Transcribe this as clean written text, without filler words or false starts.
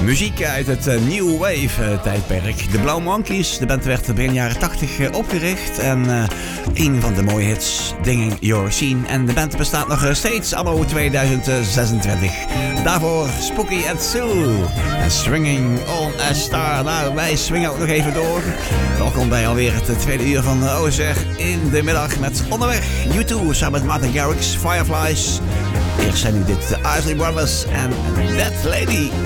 Muziek uit het New Wave tijdperk. De Blauw Monkeys, de band werd begin jaren 80 opgericht. En een van de mooie hits, Dinging Your Scene. En de band bestaat nog steeds anno 2026. Daarvoor Spooky and Sue. En Swinging on a Star. Nou, wij swingen ook nog even door. Welkom bij alweer het tweede uur van Ozer in de middag met Onderweg. U2 samen met Martin Garrix, Fireflies. Eerst zijn nu dit de Isley Brothers en That Lady.